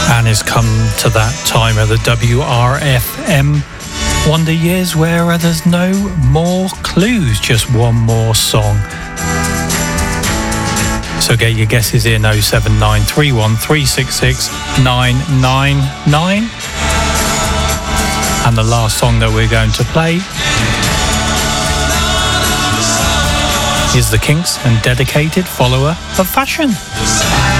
And it's come to that time of the WRFM Wonder Years where there's no more clues, just one more song. So get your guesses in 07931 366 999. And the last song that we're going to play is The Kinks and Dedicated Follower of Fashion.